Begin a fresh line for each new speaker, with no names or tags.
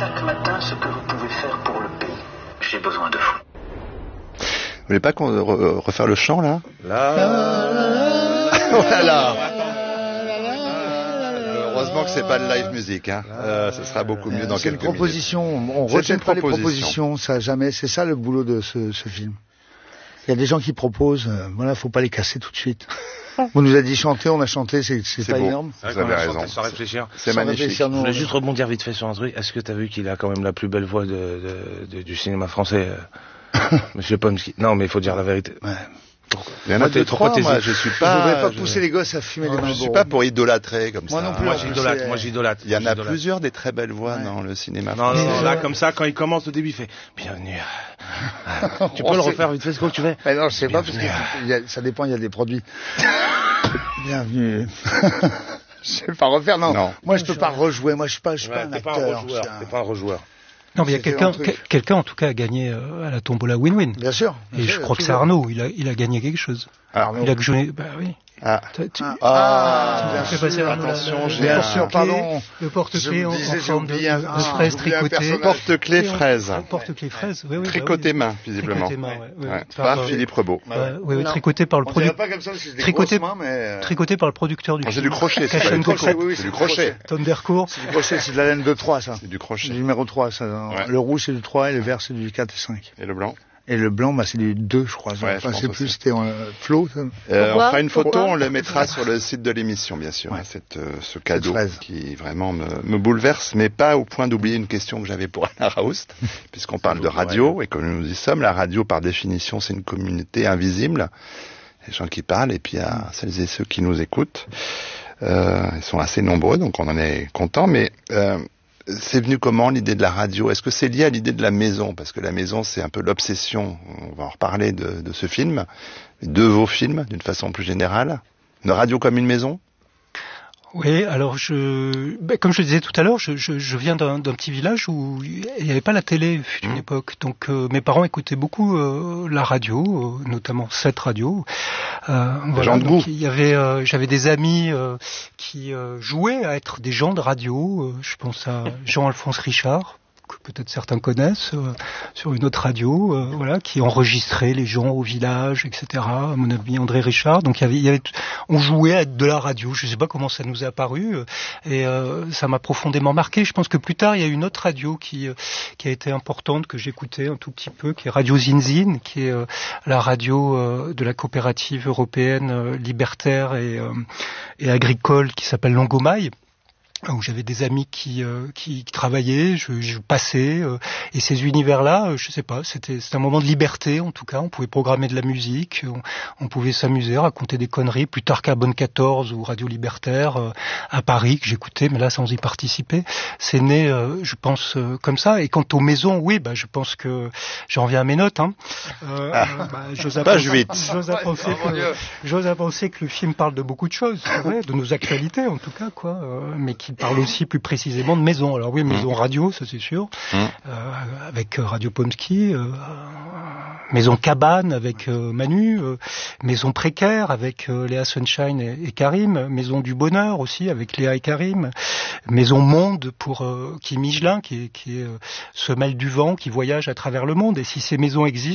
chaque matin ce que vous pouvez faire pour le pays. J'ai besoin de vous.
Vous voulez pas qu'on refaire le chant là? Oh là là. Heureusement que c'est pas de live music, hein. Ce sera beaucoup mieux dans quelques minutes.
C'est une proposition. On rejette pas les propositions, ça jamais. C'est ça le boulot de ce film. Il y a des gens qui proposent. Voilà, faut pas les casser tout de suite. On nous a dit chanter, on a chanté, c'est pas
beau.
énorme.
Vous avez raison.
Sans réfléchir.
C'est magnifique.
Je voulais juste rebondir vite fait sur un truc. Est-ce que t'as vu qu'il a quand même la plus belle voix du cinéma français, Monsieur Pomsky? Non, mais il faut dire la vérité.
Ouais.
Il y en a deux, trois, moi, je suis pas...
Je voudrais pas pousser les gosses à fumer des mains.
Je suis pas pour idolâtrer comme ça.
Moi non plus.
Moi j'idolâtre.
Il y en a plusieurs des très belles voix dans le cinéma français.
Non, là, comme ça, quand il commence au début, il fait bienvenue. Tu peux le refaire vite fait, ce que tu veux.
Mais non, je sais pas, parce que ça dépend, il y a des produits. Bienvenue. Je sais pas refaire, non. Moi, je peux pas rejouer. Moi, je suis pas un acteur.
T'es pas un rejoueur.
Non, mais il y a quelqu'un en tout cas a gagné à la tombola win-win.
Bien sûr.
Et je crois que c'est Arnaud. Il a gagné quelque chose.
Arnaud.
Il a joué. Bah oui.
Bien sûr, pardon.
Le porte-clés en forme de fraise tricotée.
Porte-clés fraise.
Porte-clés fraise, oui.
Tricoté main, visiblement. Par Philippe Rebaud.
Oui, tricoté par le producteur. Tricoté par le producteur du film.
C'est du crochet, c'est pas du crochet. C'est du crochet.
Thundercourt.
C'est du crochet, c'est de la laine de 3, ça.
C'est du crochet.
C'est du numéro 3, ça. Le rouge, c'est du 3 et le vert, c'est du 4 et ce
Et le blanc?
Et le blanc, c'est du 2, je crois.
Ouais,
enfin, c'est plus, c'était Flo.
On fera une photo, on le mettra sur le site de l'émission, bien sûr. Ce cadeau qui vraiment me bouleverse, mais pas au point d'oublier une question que j'avais pour Anna Raoust, puisqu'on parle de radio, et que nous y sommes. La radio, par définition, c'est une communauté invisible. Les gens qui parlent, et puis il y a celles et ceux qui nous écoutent. Ils sont assez nombreux, donc on en est content, mais... c'est venu comment l'idée de la radio? Est-ce que c'est lié à l'idée de la maison? Parce que la maison, c'est un peu l'obsession, on va en reparler de ce film, de vos films, d'une façon plus générale. Une radio comme une maison?
Oui, alors comme je le disais tout à l'heure, je viens d'un petit village où il n'y avait pas la télé fut une époque, donc mes parents écoutaient beaucoup la radio, notamment cette radio.
Gens de goût.
J'avais des amis qui jouaient à être des gens de radio. Je pense à Jean-Alphonse Richard, que peut-être certains connaissent, sur une autre radio, qui enregistrait les gens au village, etc. À mon ami André Richard. Donc on jouait à de la radio. Je ne sais pas comment ça nous est apparu, et ça m'a profondément marqué. Je pense que plus tard, il y a une autre radio qui a été importante, que j'écoutais un tout petit peu, qui est Radio Zinzin, qui est la radio de la coopérative européenne libertaire et agricole qui s'appelle Longomaille, où j'avais des amis qui travaillaient, je passais, et ces univers-là, je sais pas, c'était un moment de liberté, en tout cas. On pouvait programmer de la musique, on pouvait s'amuser, raconter des conneries. Plus tard, Carbone 14 ou Radio Libertaire à Paris, que j'écoutais, mais là sans y participer. C'est né, je pense, comme ça. Et quant aux maisons, oui, je pense que j'en reviens à mes notes.
Page 8.
J'ose à penser que le film parle de beaucoup de choses, c'est vrai, de nos actualités en tout cas, mais qui parle aussi plus précisément de maison. Alors oui, maison radio, ça c'est sûr, avec Radio Pomsky, maison cabane avec Manu, maison précaire avec Léa Sunshine et Karim, maison du bonheur aussi avec Léa et Karim, maison monde pour qui Michelin, qui est semelle du vent, qui voyage à travers le monde. Et si ces maisons existent,